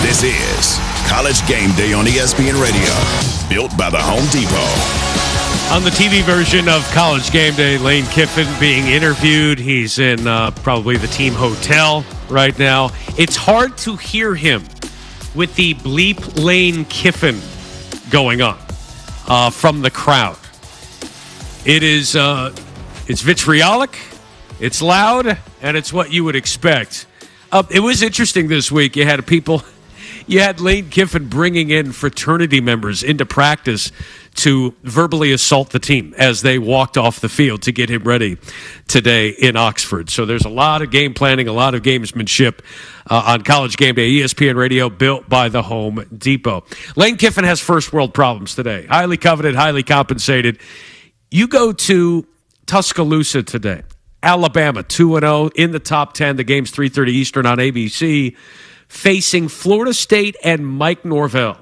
This is College Game Day on ESPN Radio, built by the Home Depot. On the TV version of College Game Day, Lane Kiffin being interviewed. He's in probably the team hotel right now. It's hard to hear him with the bleep Lane Kiffin going on from the crowd. It's vitriolic, it's loud, and it's what you would expect. It was interesting this week. You had Lane Kiffin bringing in fraternity members into practice to verbally assault the team as they walked off the field to get him ready today in Oxford. So there's a lot of game planning, a lot of gamesmanship on College Game Day, ESPN Radio, built by the Home Depot. Lane Kiffin has first world problems today. Highly coveted, highly compensated. You go to Tuscaloosa today. Alabama, 2-0 in the top 10. The game's 3:30 Eastern on ABC, facing Florida State and Mike Norvell.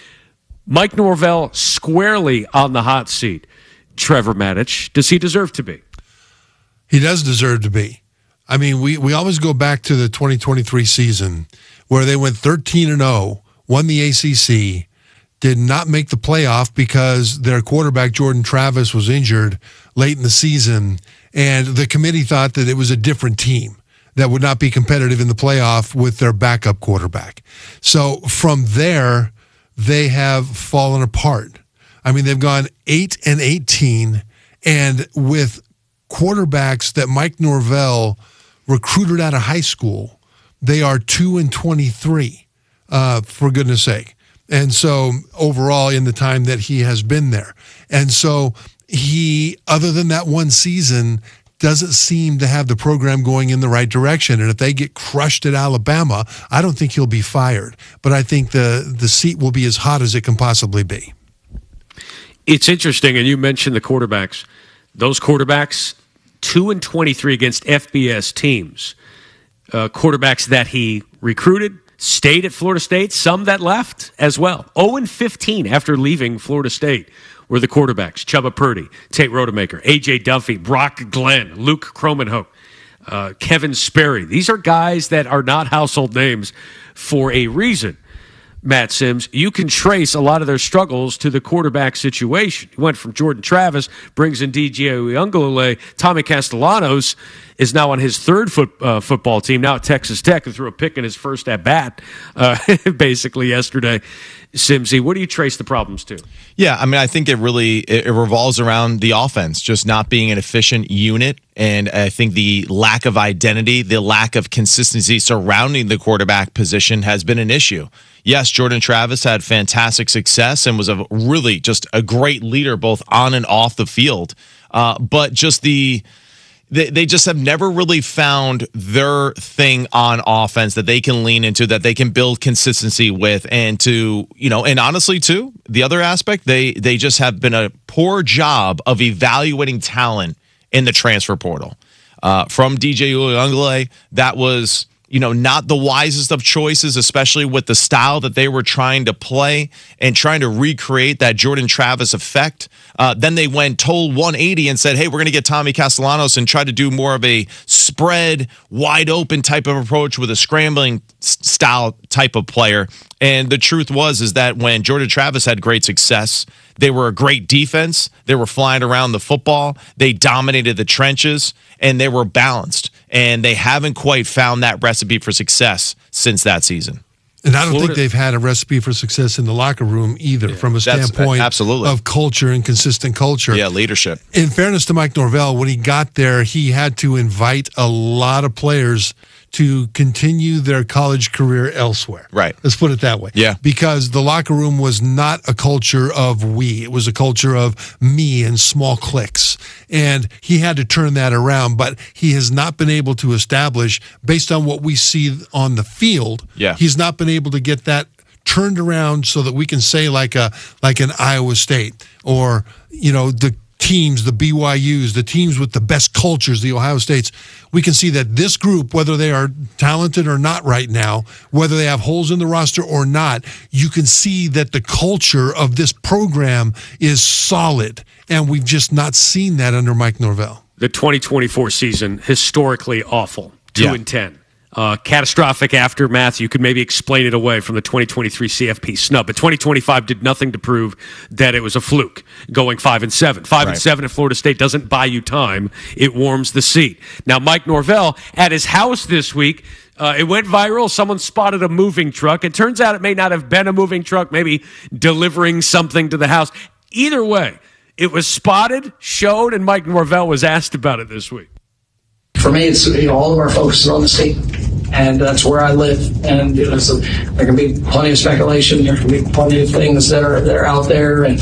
Mike Norvell squarely on the hot seat. Trevor Matich, does he deserve to be? He does deserve to be. I mean, we always go back to the 2023 season where they went 13-0, won the ACC, did not make the playoff because their quarterback, Jordan Travis, was injured late in the season, and the committee thought that it was a different team that would not be competitive in the playoff with their backup quarterback. So from there, they have fallen apart. I mean, they've gone 8-18, and with quarterbacks that Mike Norvell recruited out of high school, they are 2-23, for goodness sake. And so overall in the time that he has been there. And so he, other than that one season, doesn't seem to have the program going in the right direction. And if they get crushed at Alabama, I don't think he'll be fired. But I think the seat will be as hot as it can possibly be. It's interesting, and you mentioned the quarterbacks. Those quarterbacks, 2-23 against FBS teams. Quarterbacks that he recruited, stayed at Florida State, some that left as well. 0-15 after leaving Florida State were the quarterbacks. Chubba Purdy, Tate Rodemaker, A.J. Duffy, Brock Glenn, Luke Kromenhoek, Kevin Sperry. These are guys that are not household names for a reason. Matt Sims, you can trace a lot of their struggles to the quarterback situation. He went from Jordan Travis, brings in DJ Uiagalelei. Tommy Castellanos is now on his third football team, now at Texas Tech, who threw a pick in his first at-bat basically yesterday. Simsy, what do you trace the problems to? Yeah, I mean, I think it revolves around the offense, just not being an efficient unit. And I think the lack of identity, the lack of consistency surrounding the quarterback position has been an issue. Yes, Jordan Travis had fantastic success and was just a great leader both on and off the field. But just they just have never really found their thing on offense that they can lean into, that they can build consistency with, and and honestly too, the other aspect, they just have been a poor job of evaluating talent in the transfer portal. From DJ Uiagalelei, that was not the wisest of choices, especially with the style that they were trying to play and trying to recreate that Jordan Travis effect. Then they went total 180 and said, hey, we're going to get Tommy Castellanos and try to do more of a spread, wide open type of approach with a scrambling style type of player. And the truth is that when Jordan Travis had great success, they were a great defense. They were flying around the football. They dominated the trenches, and they were balanced. And they haven't quite found that recipe for success since that season. And I don't think they've had a recipe for success in the locker room either, from a standpoint of culture and consistent culture. Yeah, leadership. In fairness to Mike Norvell, when he got there, he had to invite a lot of players to continue their college career elsewhere. Right. Let's put it that way. Yeah. Because the locker room was not a culture of we. It was a culture of me and small cliques. And he had to turn that around, but he has not been able to establish, based on what we see on the field, he's not been able to get that turned around so that we can say like an Iowa State or, the teams, the BYUs, the teams with the best cultures, the Ohio States, we can see that this group, whether they are talented or not right now, whether they have holes in the roster or not, you can see that the culture of this program is solid, and we've just not seen that under Mike Norvell. The 2024 season, historically awful, 2-10. catastrophic aftermath. You could maybe explain it away from the 2023 CFP snub, but 2025 did nothing to prove that it was a fluke. Going 5-7, 5-7 at Florida State doesn't buy you time; it warms the seat. Now, Mike Norvell at his house this week. It went viral. Someone spotted a moving truck. It turns out it may not have been a moving truck, maybe delivering something to the house. Either way, it was spotted, showed, and Mike Norvell was asked about it this week. For me, it's all of our focus is on the state, and that's where I live. And so there can be plenty of speculation. There can be plenty of things that are out there, and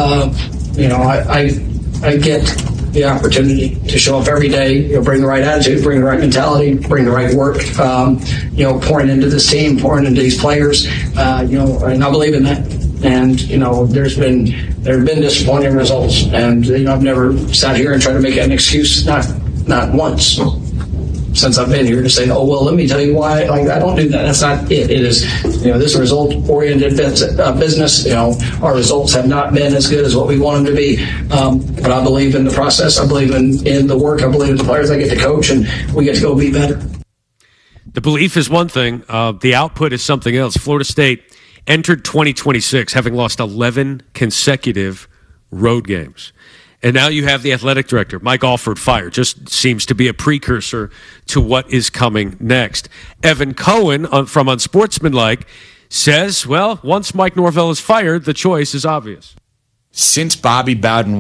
I get the opportunity to show up every day, bring the right attitude, bring the right mentality, bring the right work, pouring into this team, pouring into these players, and I believe in that. And, there have been disappointing results, and, I've never sat here and tried to make an excuse, not once since I've been here, to say, oh, well, let me tell you why. I don't do that. That's not it. It is, this result-oriented business. Our results have not been as good as what we want them to be. But I believe in the process. I believe in the work. I believe in the players I get to coach, and we get to go be better. The belief is one thing. The output is something else. Florida State entered 2026 having lost 11 consecutive road games. And now you have the athletic director, Mike Alford, fired. Just seems to be a precursor to what is coming next. Evan Cohen from Unsportsmanlike says, well, once Mike Norvell is fired, the choice is obvious. Since Bobby Bowden